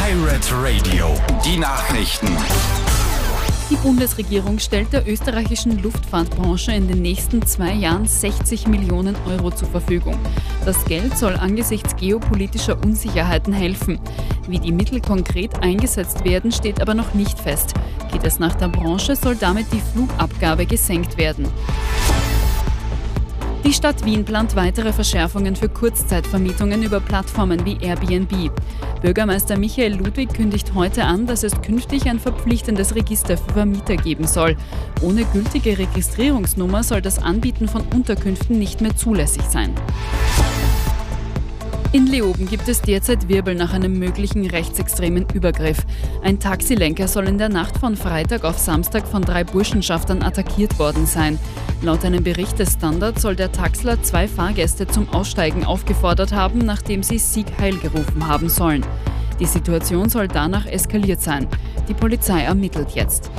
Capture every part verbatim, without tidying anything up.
Pirate Radio, die Nachrichten. Die Bundesregierung stellt der österreichischen Luftfahrtbranche in den nächsten zwei Jahren sechzig Millionen Euro zur Verfügung. Das Geld soll angesichts geopolitischer Unsicherheiten helfen. Wie die Mittel konkret eingesetzt werden, steht aber noch nicht fest. Geht es nach der Branche, soll damit die Flugabgabe gesenkt werden. Die Stadt Wien plant weitere Verschärfungen für Kurzzeitvermietungen über Plattformen wie Airbnb. Bürgermeister Michael Ludwig kündigt heute an, dass es künftig ein verpflichtendes Register für Vermieter geben soll. Ohne gültige Registrierungsnummer soll das Anbieten von Unterkünften nicht mehr zulässig sein. In Leoben gibt es derzeit Wirbel nach einem möglichen rechtsextremen Übergriff. Ein Taxilenker soll in der Nacht von Freitag auf Samstag von drei Burschenschaftern attackiert worden sein. Laut einem Bericht des Standard soll der Taxler zwei Fahrgäste zum Aussteigen aufgefordert haben, nachdem sie Sieg Heil gerufen haben sollen. Die Situation soll danach eskaliert sein. Die Polizei ermittelt jetzt.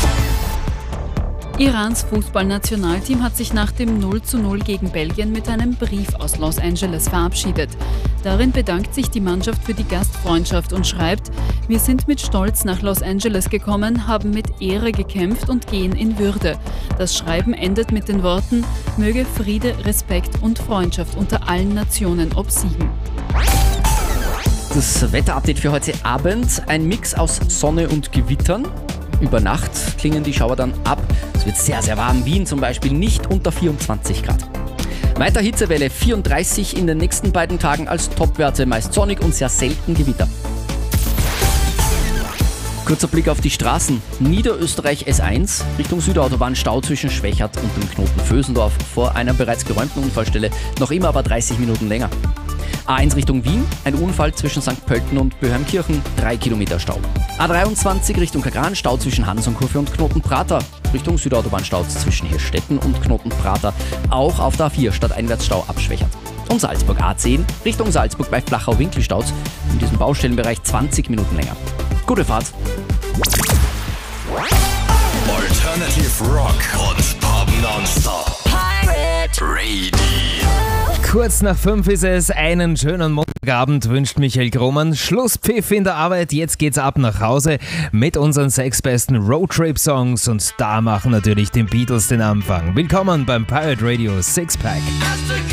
Irans Fußballnationalteam hat sich nach dem null zu null gegen Belgien mit einem Brief aus Los Angeles verabschiedet. Darin bedankt sich die Mannschaft für die Gastfreundschaft und schreibt: Wir sind mit Stolz nach Los Angeles gekommen, haben mit Ehre gekämpft und gehen in Würde. Das Schreiben endet mit den Worten: Möge Friede, Respekt und Freundschaft unter allen Nationen obsiegen. Das Wetterupdate für heute Abend: Ein Mix aus Sonne und Gewittern. Über Nacht klingen die Schauer dann ab. Es wird sehr, sehr warm. Wien zum Beispiel nicht unter vierundzwanzig Grad. Weiter Hitzewelle, vierunddreißig in den nächsten beiden Tagen als Topwerte. Meist sonnig und sehr selten Gewitter. Kurzer Blick auf die Straßen. Niederösterreich S eins, Richtung Südautobahn, Stau zwischen Schwächert und dem Knoten Vösendorf. Vor einer bereits geräumten Unfallstelle. Noch immer aber dreißig Minuten länger. A eins Richtung Wien, ein Unfall zwischen Sankt Pölten und Böheimkirchen, drei Kilometer Stau. A dreiundzwanzig Richtung Kagran, Stau zwischen Hansonkurve und Knoten-Prater. Richtung Südautobahn Stau zwischen Hirstetten und Knoten-Prater. Auch auf der A vier Stadteinwärtsstau abschwächert. Und Salzburg A zehn, Richtung Salzburg bei Flachau-Winkelstauz. In diesem Baustellenbereich zwanzig Minuten länger. Gute Fahrt. Alternative Rock und Pop nonstop. Pirate Radio. Kurz nach fünf ist es. Einen schönen Montagabend wünscht Michael Grohmann. Schlusspfiff in der Arbeit. Jetzt geht's ab nach Hause mit unseren sechs besten Roadtrip-Songs. Und da machen natürlich die Beatles den Anfang. Willkommen beim Pirate Radio Sixpack.